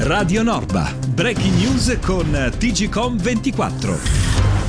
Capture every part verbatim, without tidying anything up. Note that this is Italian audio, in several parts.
Radio Norba, breaking news con T G Com ventiquattro.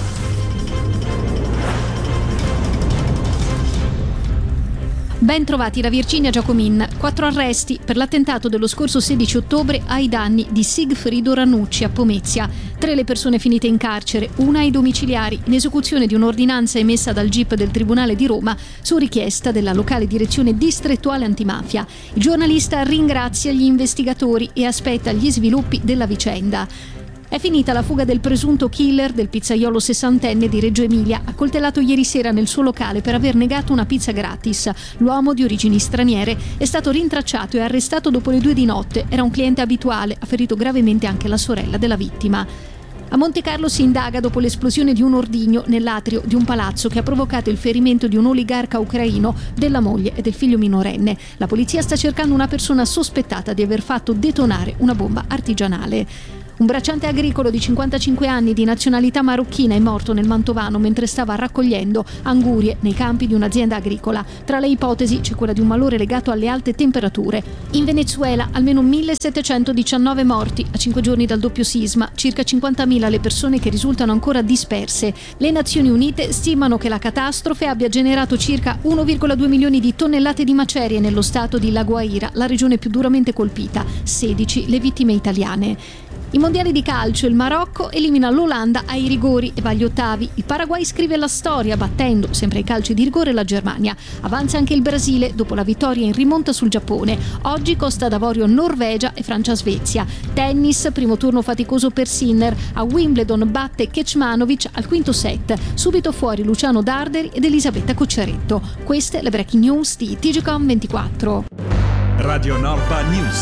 Ben trovati da Virginia Giacomin. Quattro arresti per l'attentato dello scorso sedici ottobre ai danni di Sigfrido Ranucci a Pomezia. Tre le persone finite in carcere, una ai domiciliari, in esecuzione di un'ordinanza emessa dal G I P del Tribunale di Roma su richiesta della locale direzione distrettuale antimafia. Il giornalista ringrazia gli investigatori e aspetta gli sviluppi della vicenda. È finita la fuga del presunto killer del pizzaiolo sessantenne di Reggio Emilia, accoltellato ieri sera nel suo locale per aver negato una pizza gratis. L'uomo, di origini straniere, è stato rintracciato e arrestato dopo le due di notte. Era un cliente abituale, ha ferito gravemente anche la sorella della vittima. A Montecarlo si indaga dopo l'esplosione di un ordigno nell'atrio di un palazzo che ha provocato il ferimento di un oligarca ucraino, della moglie e del figlio minorenne. La polizia sta cercando una persona sospettata di aver fatto detonare una bomba artigianale. Un bracciante agricolo di cinquantacinque anni di nazionalità marocchina è morto nel Mantovano mentre stava raccogliendo angurie nei campi di un'azienda agricola. Tra le ipotesi c'è quella di un malore legato alle alte temperature. In Venezuela almeno millesettecentodiciannove morti a cinque giorni dal doppio sisma, circa cinquantamila le persone che risultano ancora disperse. Le Nazioni Unite stimano che la catastrofe abbia generato circa uno virgola due milioni di tonnellate di macerie nello stato di La Guaira, la regione più duramente colpita, sedici le vittime italiane. I mondiali di calcio, il Marocco elimina l'Olanda ai rigori e va agli ottavi. Il Paraguay scrive la storia battendo, sempre ai calci di rigore, la Germania. Avanza anche il Brasile dopo la vittoria in rimonta sul Giappone. Oggi Costa d'Avorio Norvegia e Francia-Svezia. Tennis, primo turno faticoso per Sinner. A Wimbledon batte Kecmanovic al quinto set. Subito fuori Luciano Darderi ed Elisabetta Cocciaretto. Queste le breaking news di T G Com ventiquattro. Radio Norba News.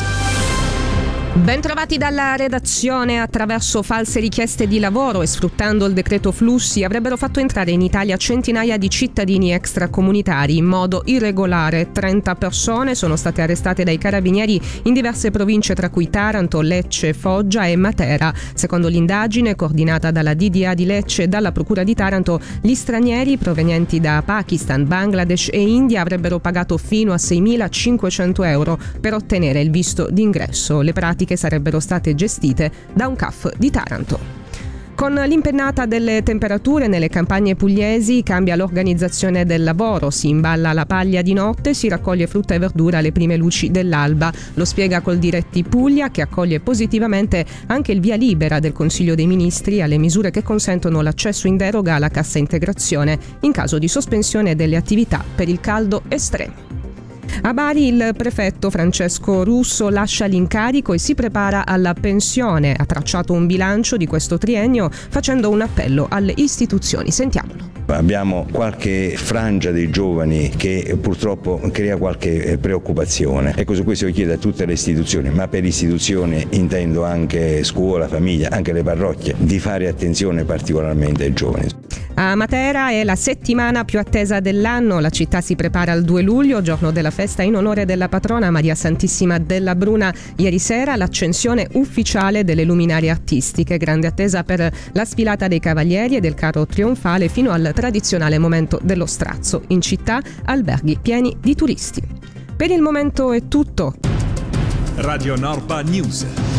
Ben trovati dalla redazione. Attraverso false richieste di lavoro e sfruttando il decreto flussi avrebbero fatto entrare in Italia centinaia di cittadini extracomunitari in modo irregolare. trenta persone sono state arrestate dai carabinieri in diverse province, tra cui Taranto, Lecce, Foggia e Matera. Secondo l'indagine coordinata dalla D D A di Lecce e dalla Procura di Taranto, gli stranieri provenienti da Pakistan, Bangladesh e India avrebbero pagato fino a seimilacinquecento euro per ottenere il visto d'ingresso. Le pratiche che sarebbero state gestite da un C A F di Taranto. Con l'impennata delle temperature nelle campagne pugliesi cambia l'organizzazione del lavoro, si imballa la paglia di notte, si raccoglie frutta e verdura alle prime luci dell'alba. Lo spiega Coldiretti Puglia, che accoglie positivamente anche il via libera del Consiglio dei Ministri alle misure che consentono l'accesso in deroga alla cassa integrazione in caso di sospensione delle attività per il caldo estremo. A Bari il prefetto Francesco Russo lascia l'incarico e si prepara alla pensione. Ha tracciato un bilancio di questo triennio facendo un appello alle istituzioni. Sentiamolo. Abbiamo qualche frangia dei giovani che purtroppo crea qualche preoccupazione. Ecco, su questo io chiedo a tutte le istituzioni, ma per istituzioni intendo anche scuola, famiglia, anche le parrocchie, di fare attenzione particolarmente ai giovani. A Matera è la settimana più attesa dell'anno. La città si prepara al due luglio, giorno della festa in onore della patrona Maria Santissima della Bruna. Ieri sera l'accensione ufficiale delle luminarie artistiche. Grande attesa per la sfilata dei cavalieri e del carro trionfale fino al tradizionale momento dello strazzo. In città alberghi pieni di turisti. Per il momento è tutto. Radio Norba News.